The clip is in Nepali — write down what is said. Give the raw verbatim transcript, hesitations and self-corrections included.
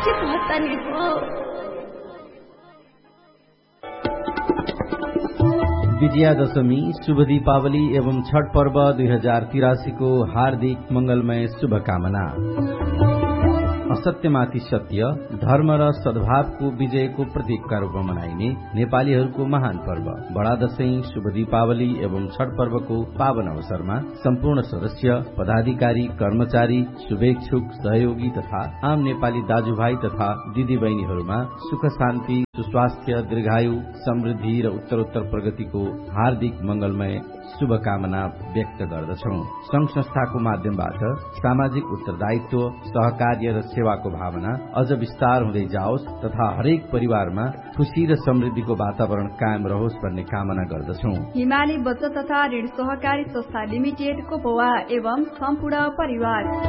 के पता नहीं हो। विजया दशमी, शुभ दीपावली एवं छठ पर्व दुई हजार तिरासी को हार्दिक मंगलमय शुभकामना। असत्यमाथि सत्य, धर्म र सद्भावको विजयको प्रतीकका रूपमा मनाइने नेपालीहरूको महान पर्व बडा दशैं, शुभ दीपावली एवं छठ पर्वको पावन अवसरमा सम्पूर्ण सदस्य, पदाधिकारी, कर्मचारी, शुभेच्छुक, सहयोगी तथा आम नेपाली दाजुभाइ तथा दिदी बहिनीहरूमा सुख शान्ति, सुस्वास्थ्य, दीर्घायु, समृद्धि र उत्तरोत्तर प्रगतिको हार्दिक मंगलमय शुभकामना व्यक्त गर्दछौं। संघ संस्थाको माध्यमबाट सामाजिक उत्तरदायित्व, सहकार्य र सेवाको भावना अझ विस्तार हुँदै जाओस् तथा हरेक परिवारमा खुशी र समृद्धिको वातावरण कायम रहोस् भन्ने कामना गर्दछौं। हिमाली बचत तथा ऋण सहकारी संस्था लिमिटेडको पौवा एवं सम्पूर्ण परिवार